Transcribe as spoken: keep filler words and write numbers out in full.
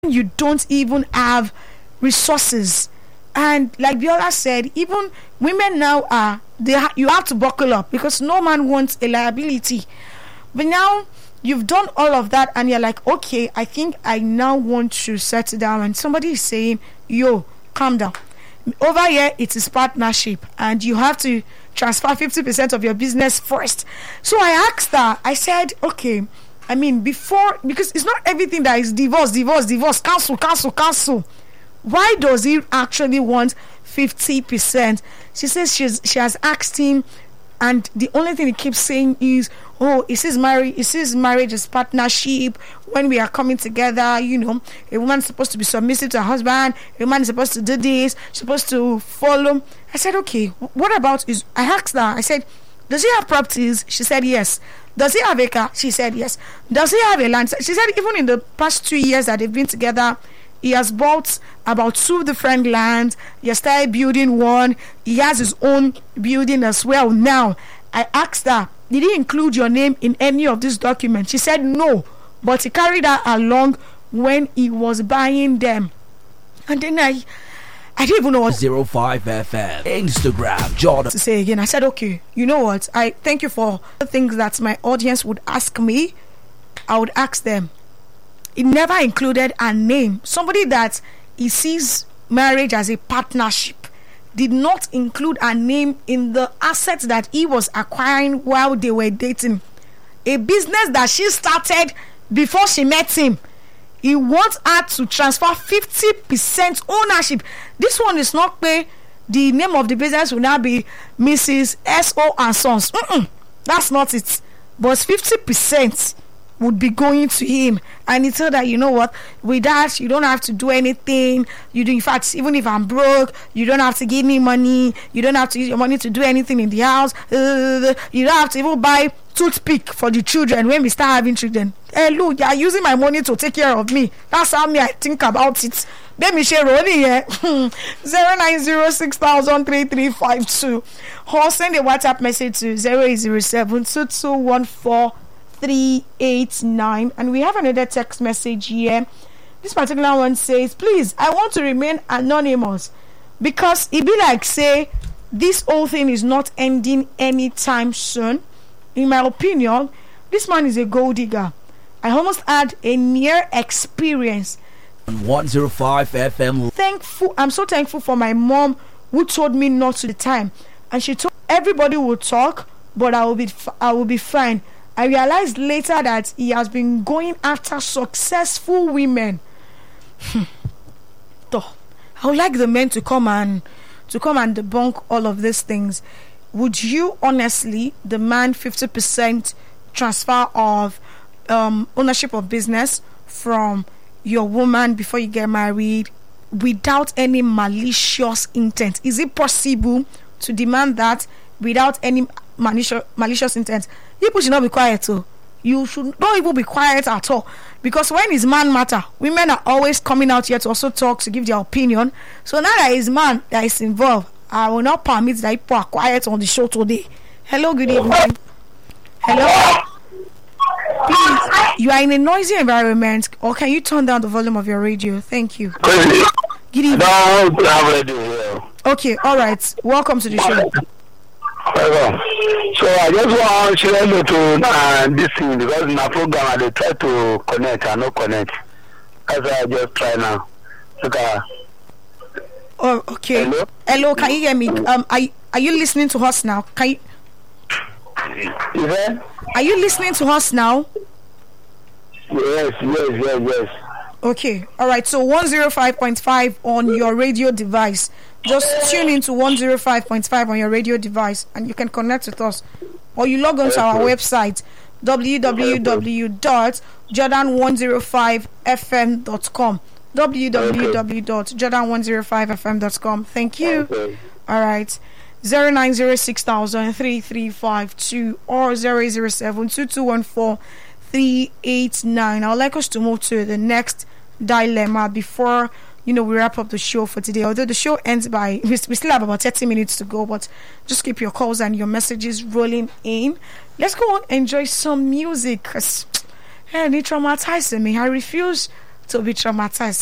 you don't even have resources. And like Biola said, even women now are they ha- you have to buckle up because no man wants a liability. But now you've done all of that and you're like, okay, I think I now want to settle down, and somebody is saying, yo, calm down. Over here it is partnership and you have to transfer fifty percent of your business first. So I asked her, I said, okay, I mean, before, because it's not everything that is divorce, divorce, divorce, cancel, cancel, cancel. Why does he actually want fifty percent? She says she's, she has asked him, and the only thing he keeps saying is, oh, is his marriage, is his marriage is partnership. When we are coming together, you know, a woman's supposed to be submissive to her husband, a woman is supposed to do this, supposed to follow. I said, okay, what about is, I asked her, I said, does he have properties? She said yes. Does he have a car? She said yes. Does he have a land? She said even in the past two years that they've been together, he has bought about two different lands. He has started building one. He has his own building as well. Now, I asked her, did he include your name in any of these documents? She said no, but he carried her along when he was buying them. And then I I didn't even know what zero five F M Instagram Jordan to say again. I said, okay, you know what? I thank you for the things that my audience would ask me. I would ask them. It never included a name. Somebody that he sees marriage as a partnership did not include a name in the assets that he was acquiring while they were dating. A business that she started before she met him. He wants her to transfer fifty percent ownership. This one is not pay. The name of the business will now be Missus S O and Sons. Mm-mm, that's not it. But fifty percent would be going to him, and he told her, you know what, with that you don't have to do anything. You do, in fact, even if I'm broke, you don't have to give me money. You don't have to use your money to do anything in the house. Uh, you don't have to even buy toothpick for the children when we start having children. Hey, look, you are using my money to take care of me. That's how me I think about it. Let me share only here. Zero nine zero six thousand three three five two, or send a WhatsApp message to zero eight zero seven two two one four three eight nine. And we have another text message here. This particular one says, please, I want to remain anonymous because it be like say this whole thing is not ending anytime soon. In my opinion, this man is a gold digger. I almost had a near experience. one oh five F M. Thankful, I'm so thankful for my mom who told me not to the time, and she told everybody will talk, but I will be I will be fine. I realized later that he has been going after successful women. So, I would like the men to come and to come and debunk all of these things. Would you honestly demand fifty percent transfer of um, ownership of business from your woman before you get married without any malicious intent? Is it possible to demand that without any malicious malicious intent? People should not be quiet too. You should not even be quiet at all, because when it's man matter, women are always coming out here to also talk, to give their opinion. So now that it's man that is involved, I will not permit that people are quiet on the show today. Hello, good evening. Hello. Please, you are in a noisy environment, or can you turn down the volume of your radio? Thank you. Good evening. Okay, all right. Welcome to the show. So I just want to share you to uh, this thing, because in my program I try to connect, I no connect. That's why I just try now. Okay. Oh, okay. Hello? Hello, can you hear me? Um, are are you listening to us now? Can you? Is there? Are you listening to us now? Yes, yes, yes, yes. Okay, all right. So one oh five point five on your radio device. Just tune into one oh five point five on your radio device, and you can connect with us, or you log on to our website w w w dot jordan one oh five f m dot com. w w w dot jordan one oh five f m dot com. Thank you. Okay. All right. zero nine zero six thousand three three five two or zero zero seven two two one four three eight nine. I would like us to move to the next dilemma before, you know, we wrap up the show for today. Although the show ends by, we, we still have about thirty minutes to go, but just keep your calls and your messages rolling in. Let's go and enjoy some music, because hey, they traumatized me. I refuse to be traumatized.